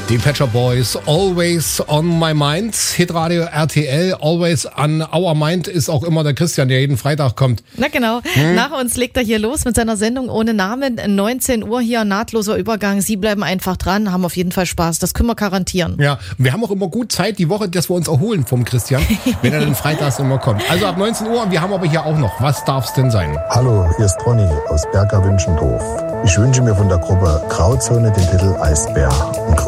Die Pet Shop Boys, Always on My Mind. Hitradio RTL, Always on Our Mind ist auch immer der Christian, der jeden Freitag kommt. Na genau. Nach uns legt er hier los mit seiner Sendung ohne Namen. 19 Uhr hier, nahtloser Übergang. Sie bleiben einfach dran, haben auf jeden Fall Spaß. Das können wir garantieren. Ja, wir haben auch immer gut Zeit die Woche, dass wir uns erholen vom Christian, wenn er dann freitags immer kommt. Also ab 19 Uhr und wir haben aber hier auch noch. Was darf's denn sein? Hallo, hier ist Ronny aus Berger-Wünschendorf. Ich wünsche mir von der Gruppe Grauzone den Titel Eisbär und